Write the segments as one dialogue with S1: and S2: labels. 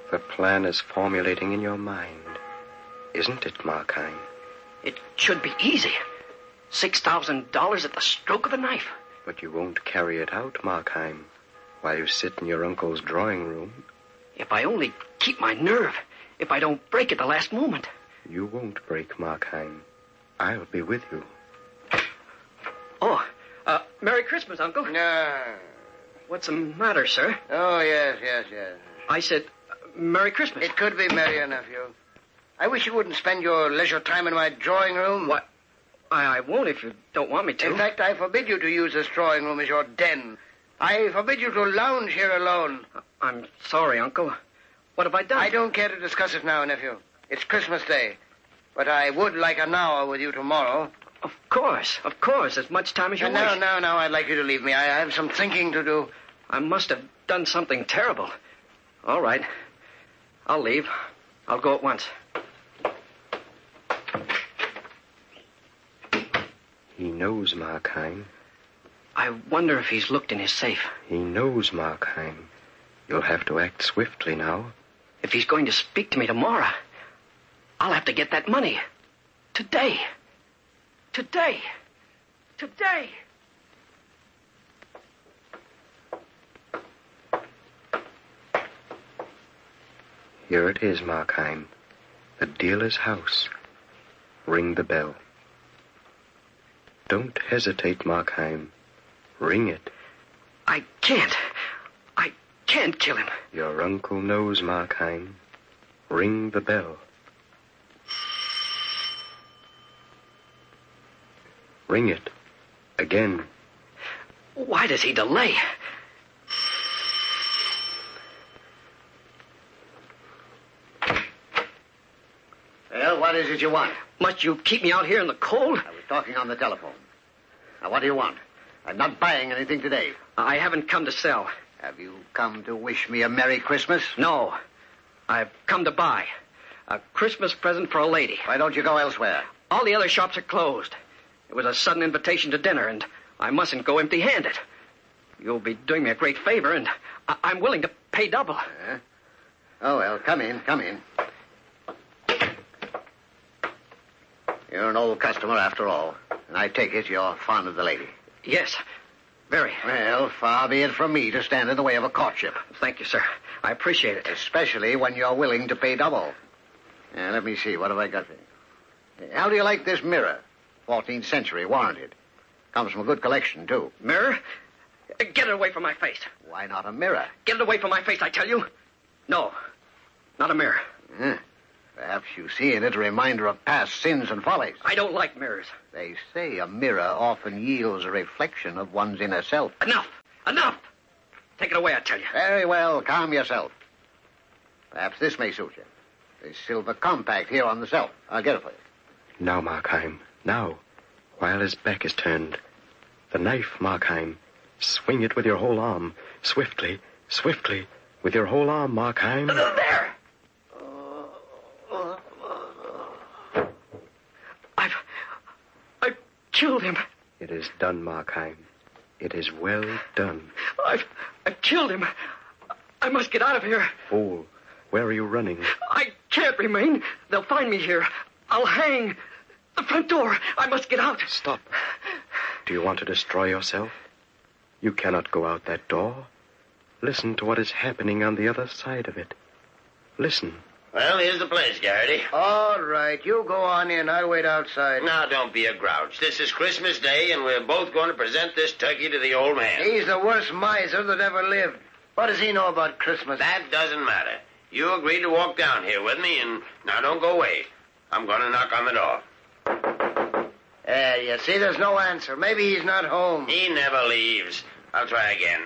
S1: The plan is formulating in your mind, isn't it, Markheim?
S2: It should be easy. $6,000 at the stroke of a knife.
S1: But you won't carry it out, Markheim, while you sit in your uncle's drawing room.
S2: If I only keep my nerve, if I don't break at the last moment.
S1: You won't break, Markheim. I'll be with you.
S2: Oh, Merry Christmas, Uncle.
S3: No.
S2: What's the matter, sir?
S3: Oh, yes.
S2: I said, Merry Christmas.
S3: It could be merrier, nephew. I wish you wouldn't spend your leisure time in my drawing room.
S2: What? I won't if you don't want me to.
S3: In fact, I forbid you to use this drawing room as your den. I forbid you to lounge here alone.
S2: I'm sorry, Uncle. What have I done?
S3: I don't care to discuss it now, nephew. It's Christmas Day. But I would like an hour with you tomorrow.
S2: Of course. As much time as you wish.
S3: No, I'd like you to leave me. I have some thinking to do.
S2: I must have done something terrible. All right. I'll leave. I'll go at once.
S1: He knows, Markheim.
S2: I wonder if he's looked in his safe.
S1: He knows, Markheim. You'll have to act swiftly now.
S2: If he's going to speak to me tomorrow, I'll have to get that money. Today.
S1: Here it is, Markheim. The dealer's house. Ring the bell. Don't hesitate, Markheim. Ring it.
S2: I can't kill him.
S1: Your uncle knows, Markheim. Ring the bell. Ring it. Again.
S2: Why does he delay?
S4: Well, what is it you want?
S2: Must you keep me out here in the cold?
S4: I was talking on the telephone. Now, what do you want? I'm not buying anything today.
S2: I haven't come to sell.
S4: Have you come to wish me a Merry Christmas?
S2: No. I've come to buy. A Christmas present for a lady.
S4: Why don't you go elsewhere?
S2: All the other shops are closed. It was a sudden invitation to dinner, and I mustn't go empty-handed. You'll be doing me a great favor, and I'm willing to pay double.
S4: Oh, well, come in. You're an old customer after all, and I take it you're fond of the lady.
S2: Yes, very.
S4: Well, far be it from me to stand in the way of a courtship.
S2: Thank you, sir. I appreciate it.
S4: Especially when you're willing to pay double. Let me see, what have I got here? How do you like this mirror? 14th century, warranted. Comes from a good collection, too.
S2: Mirror? Get it away from my face.
S4: Why not a mirror?
S2: Get it away from my face, I tell you. No, not a mirror.
S4: Perhaps you see in it a reminder of past sins and follies.
S2: I don't like mirrors.
S4: They say a mirror often yields a reflection of one's inner self.
S2: Enough! Take it away, I tell you.
S4: Very well, calm yourself. Perhaps this may suit you. This silver compact here on the shelf. I'll get it for you.
S1: Now, Markheim. Now. While his back is turned. The knife, Markheim. Swing it with your whole arm. Swiftly. With your whole arm, Markheim.
S2: There! I've killed him.
S1: It is done, Markheim. It is well done.
S2: I've killed him. I must get out of here.
S1: Fool, where are you running?
S2: I can't remain. They'll find me here. I'll hang. The front door. I must get out.
S1: Stop. Do you want to destroy yourself? You cannot go out that door. Listen to what is happening on the other side of it. Listen.
S5: Well, here's the place, Garrity.
S3: All right, you go on in. I'll wait outside.
S5: Now, don't be a grouch. This is Christmas Day, and we're both going to present this turkey to the old man.
S3: He's the worst miser that ever lived. What does he know about Christmas?
S5: That doesn't matter. You agreed to walk down here with me, and now don't go away. I'm going to knock on the door.
S3: You see, there's no answer. Maybe he's not home.
S5: He never leaves. I'll try again.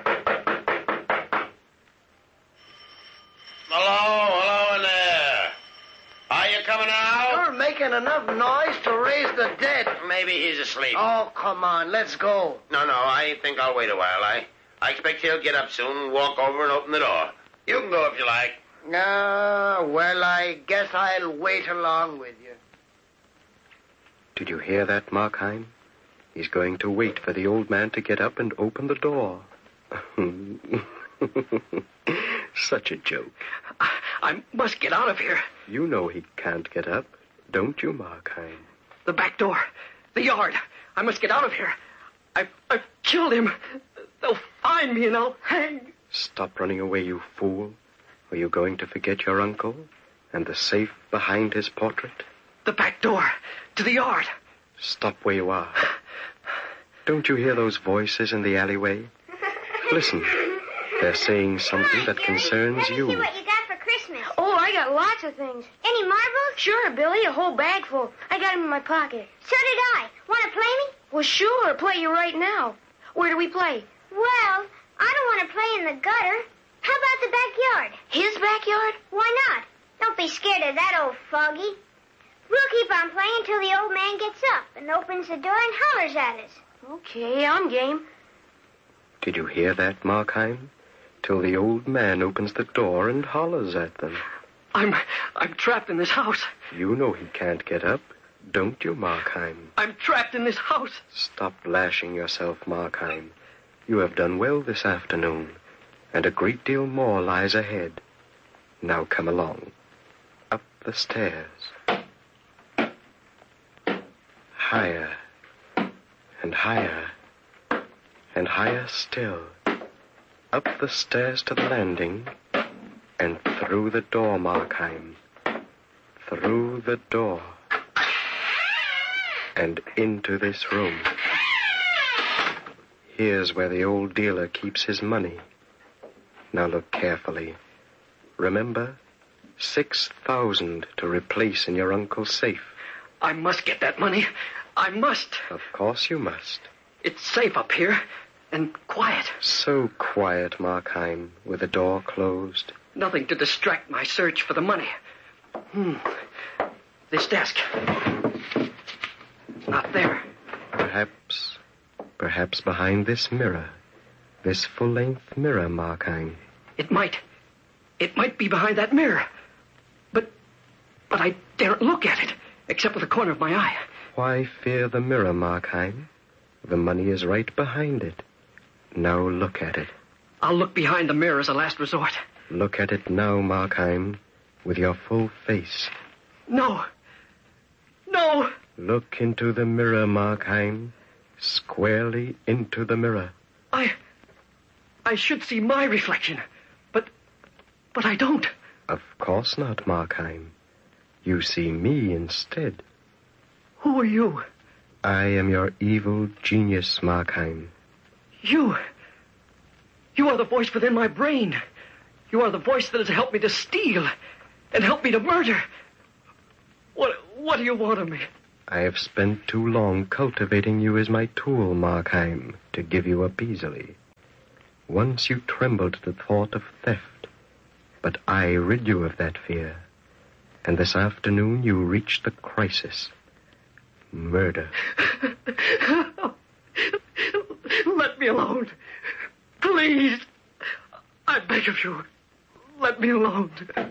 S5: Hello in there. Are you coming out?
S3: You're making enough noise to raise the dead.
S5: Maybe he's asleep.
S3: Oh, come on, let's go.
S5: No, I think I'll wait a while. I expect he'll get up soon and walk over and open the door. You can go if you like.
S3: Well, I guess I'll wait along with you.
S1: Did you hear that, Markheim? He's going to wait for the old man to get up and open the door. Such a joke.
S2: I must get out of here.
S1: You know he can't get up, don't you, Markheim?
S2: The back door. The yard. I must get out of here. I've killed him. They'll find me and I'll hang.
S1: Stop running away, you fool. Are you going to forget your uncle and the safe behind his portrait?
S2: The back door. To the yard.
S1: Stop where you are. Don't you hear those voices in the alleyway? Listen. They're saying something that concerns you.
S6: Let me see what you got for Christmas.
S7: Oh, I got lots of things.
S6: Any marbles?
S7: Sure, Billy, a whole bag full. I got them in my pocket.
S6: So did I. Want to play me?
S7: Well, sure, play you right now. Where do we play?
S6: Well, I don't want to play in the gutter. How about the backyard?
S7: His backyard?
S6: Why not? Don't be scared of that old foggy. We'll keep on playing until the old man gets up and opens the door and hollers at us.
S7: Okay, I'm game.
S1: Did you hear that, Markheim? Till the old man opens the door and hollers at them.
S2: I'm trapped in this house.
S1: You know he can't get up, don't you, Markheim?
S2: I'm trapped in this house.
S1: Stop lashing yourself, Markheim. You have done well this afternoon, and a great deal more lies ahead. Now come along. Up the stairs. Higher, and higher, and higher still. Up the stairs to the landing, and through the door, Markheim. Through the door. And into this room. Here's where the old dealer keeps his money. Now look carefully. Remember, 6,000 to replace in your uncle's safe.
S2: I must get that money. I must.
S1: Of course you must.
S2: It's safe up here and quiet.
S1: So quiet, Markheim, with the door closed.
S2: Nothing to distract my search for the money. This desk. Not there.
S1: Perhaps behind this mirror. This full-length mirror, Markheim.
S2: It might be behind that mirror. But I daren't look at it, except with the corner of my eye.
S1: Why fear the mirror, Markheim? The money is right behind it. Now look at it.
S2: I'll look behind the mirror as a last resort.
S1: Look at it now, Markheim, with your full face.
S2: No.
S1: Look into the mirror, Markheim. Squarely into the mirror.
S2: I should see my reflection, but I don't.
S1: Of course not, Markheim. You see me instead.
S2: Who are you?
S1: I am your evil genius, Markheim.
S2: You are the voice within my brain. You are the voice that has helped me to steal and helped me to murder. What do you want of me?
S1: I have spent too long cultivating you as my tool, Markheim, to give you up easily. Once you trembled at the thought of theft, but I rid you of that fear. And this afternoon you reached the crisis. Murder.
S2: Let me alone. Please. I beg of you. Let me alone.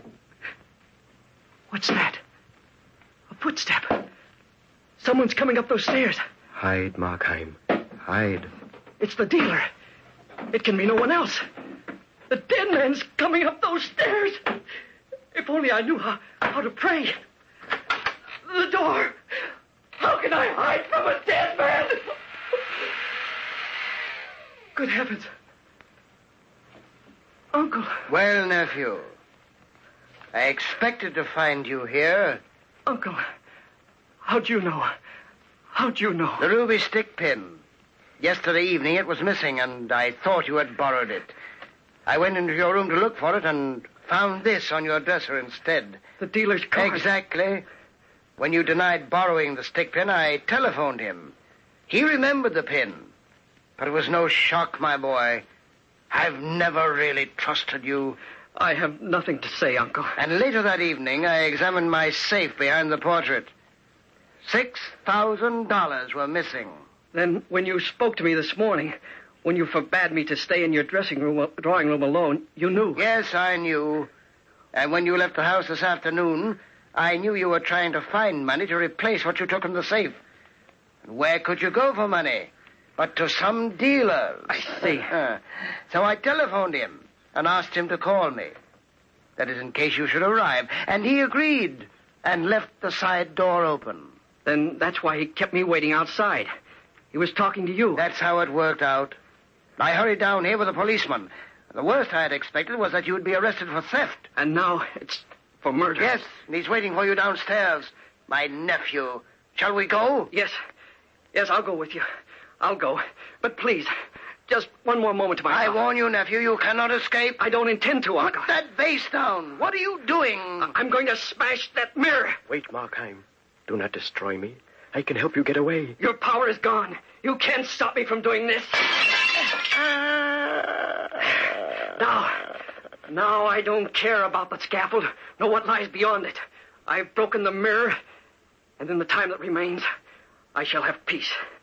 S2: What's that? A footstep. Someone's coming up those stairs.
S1: Hide, Markheim. Hide.
S2: It's the dealer. It can be no one else. The dead man's coming up those stairs. If only I knew how to pray. The door. How can I hide from a dead man? Good heavens. Uncle.
S3: Well, nephew, I expected to find you here.
S2: Uncle, how'd you know? How'd you know?
S3: The ruby stick pin. Yesterday evening it was missing, and I thought you had borrowed it. I went into your room to look for it and found this on your dresser instead.
S2: The dealer's card.
S3: Exactly. When you denied borrowing the stick pin, I telephoned him. He remembered the pin. But it was no shock, my boy. I've never really trusted you.
S2: I have nothing to say, Uncle.
S3: And later that evening, I examined my safe behind the portrait. $6,000 were missing.
S2: Then, when you spoke to me this morning, when you forbade me to stay in your drawing room alone, you knew.
S3: Yes, I knew. And when you left the house this afternoon, I knew you were trying to find money to replace what you took from the safe. And where could you go for money? But to some dealers.
S2: I see.
S3: So I telephoned him and asked him to call me. That is, in case you should arrive. And he agreed and left the side door open.
S2: Then that's why he kept me waiting outside. He was talking to you.
S3: That's how it worked out. I hurried down here with a policeman. The worst I had expected was that you would be arrested for theft.
S2: And now it's for murder.
S3: Yes, and he's waiting for you downstairs. My nephew. Shall we go?
S2: Yes. Yes, I'll go with you. I'll go. But please, just one more moment to myself.
S3: I warn you, nephew, you cannot escape.
S2: I don't intend to, Uncle.
S3: Put that vase down. What are you doing?
S2: I'm going to smash that mirror.
S1: Wait, Markheim. Do not destroy me. I can help you get away.
S2: Your power is gone. You can't stop me from doing this. Now I don't care about the scaffold, nor what lies beyond it. I've broken the mirror, and in the time that remains, I shall have peace.